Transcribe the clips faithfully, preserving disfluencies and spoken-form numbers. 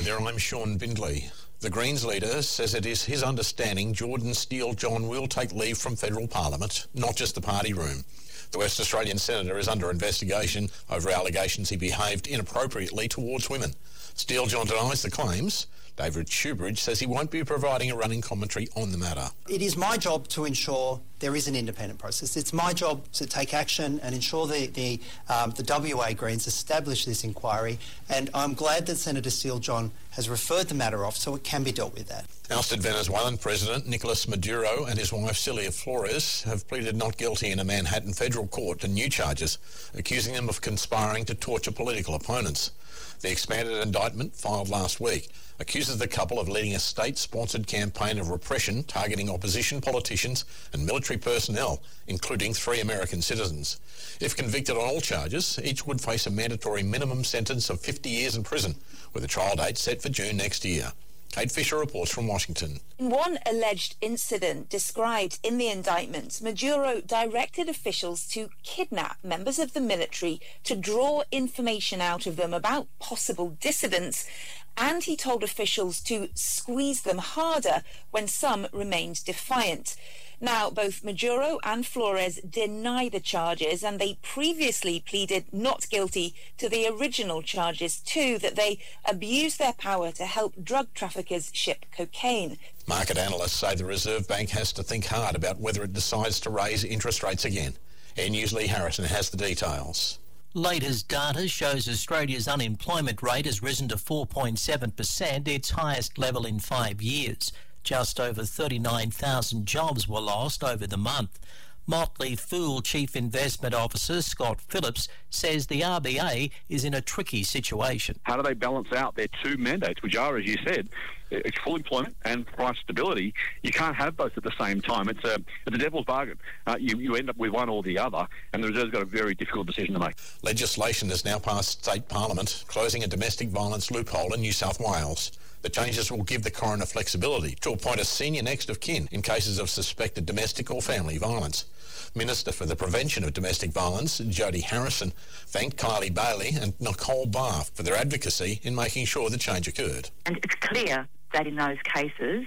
there, I'm Sean Bindley. The Greens leader says it is his understanding Jordan Steele-John will take leave from federal parliament, not just the party room. The West Australian senator is under investigation over allegations he behaved inappropriately towards women. Steele-John denies the claims. David Shoebridge says he won't be providing a running commentary on the matter. It is my job to ensure there is an independent process. It's my job to take action and ensure the, the, um, the W A Greens establish this inquiry, and I'm glad that Senator Steele-John has referred the matter off so it can be dealt with that. Ousted Venezuelan President Nicolas Maduro and his wife Celia Flores have pleaded not guilty in a Manhattan federal court to new charges, accusing them of conspiring to torture political opponents. The expanded indictment, filed last week, accuses the couple of leading a state-sponsored campaign of repression targeting opposition politicians and military personnel, including three American citizens. If convicted on all charges, each would face a mandatory minimum sentence of fifty years in prison, with a trial date set for June next year. Kate Fisher reports from Washington. In one alleged incident described in the indictment, Maduro directed officials to kidnap members of the military to draw information out of them about possible dissidents, and he told officials to squeeze them harder when some remained defiant. Now, both Maduro and Flores deny the charges, and they previously pleaded not guilty to the original charges too, that they abused their power to help drug traffickers ship cocaine. Market analysts say the Reserve Bank has to think hard about whether it decides to raise interest rates again. Air News' Lee Harrison has the details. Latest data shows Australia's unemployment rate has risen to four point seven percent, its highest level in five years. Just over thirty-nine thousand jobs were lost over the month. Motley Fool Chief Investment Officer Scott Phillips says the R B A is in a tricky situation. How do they balance out their two mandates, which are, as you said, it's full employment and price stability? You can't have both at the same time. It's a, it's a devil's bargain. Uh, you, you end up with one or the other, and the Reserve's got a very difficult decision to make. Legislation has now passed state parliament, closing a domestic violence loophole in New South Wales. The changes will give the coroner flexibility to appoint a senior next of kin in cases of suspected domestic or family violence. Minister for the Prevention of Domestic Violence, Jodie Harrison, thanked Kylie Bailey and Nicole Barr for their advocacy in making sure the change occurred. And it's clear that in those cases,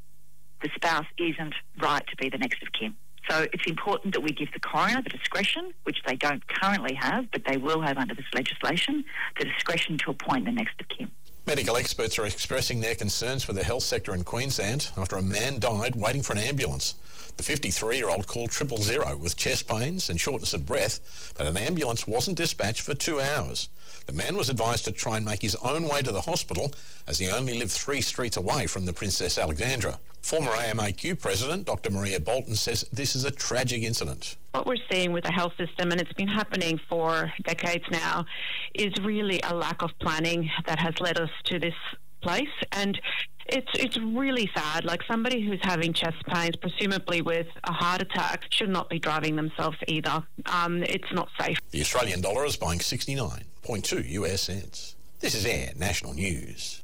the spouse isn't right to be the next of kin. So it's important that we give the coroner the discretion, which they don't currently have, but they will have under this legislation, the discretion to appoint the next of kin. Medical experts are expressing their concerns for the health sector in Queensland after a man died waiting for an ambulance. The fifty-three-year-old called triple zero with chest pains and shortness of breath, but an ambulance wasn't dispatched for two hours. The man was advised to try and make his own way to the hospital, as he only lived three streets away from the Princess Alexandra. Former A M A Q President Doctor Maria Bolton says this is a tragic incident. What we're seeing with the health system, and it's been happening for decades now, is really a lack of planning that has led us to this place. And it's it's really sad. Like, somebody who's having chest pains, presumably with a heart attack, should not be driving themselves either. Um, it's not safe. The Australian dollar is buying sixty-nine point two U S cents. This is Air National News.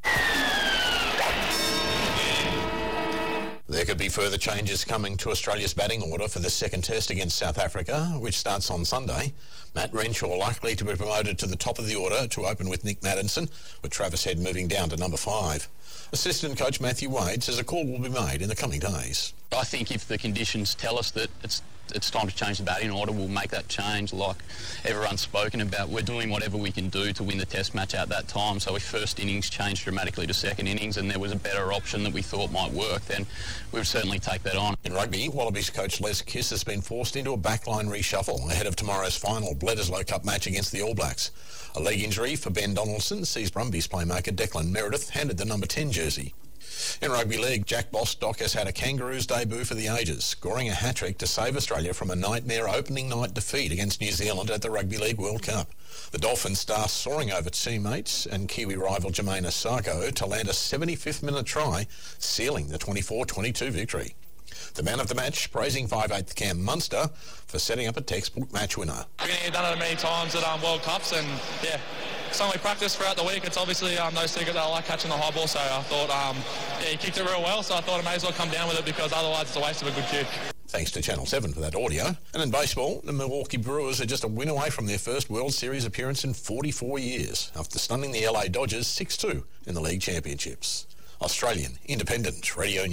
There could be further changes coming to Australia's batting order for the second test against South Africa, which starts on Sunday. Matt Renshaw likely to be promoted to the top of the order to open with Nick Maddinson, with Travis Head moving down to number five. Assistant coach Matthew Wade says a call will be made in the coming days. I think if the conditions tell us that it's it's time to change the batting order, we'll make that change. Like everyone's spoken about, we're doing whatever we can do to win the test match at that time. So if first innings changed dramatically to second innings and there was a better option that we thought might work, then we would certainly take that on. In rugby, Wallabies coach Les Kiss has been forced into a backline reshuffle ahead of tomorrow's final Bledisloe Cup match against the All Blacks. A leg injury for Ben Donaldson sees Brumbies playmaker Declan Meredith handed the number ten jersey. In rugby league, Jack Bostock has had a Kangaroos debut for the ages, scoring a hat-trick to save Australia from a nightmare opening night defeat against New Zealand at the Rugby League World Cup. The Dolphins star soaring over teammates and Kiwi rival Jermaine Osako to land a seventy-fifth minute try, sealing the twenty-four twenty-two victory. The man of the match praising five eighth Cam Munster for setting up a textbook match winner. We've done it many times at um, World Cups, and yeah, something we practice throughout the week. It's obviously um, no secret that I like catching the high ball, so I thought um, yeah, he kicked it real well, so I thought I may as well come down with it because otherwise it's a waste of a good kick. Thanks to Channel seven for that audio. And in baseball, the Milwaukee Brewers are just a win away from their first World Series appearance in forty-four years after stunning the L A Dodgers six two in the league championships. Australian Independent Radio News.